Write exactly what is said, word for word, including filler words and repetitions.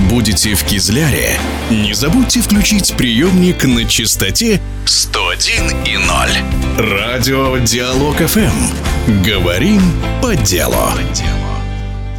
будете в Кизляре, не забудьте включить приемник на частоте сто один и ноль. Радио Диалог эф эм. Говорим по делу.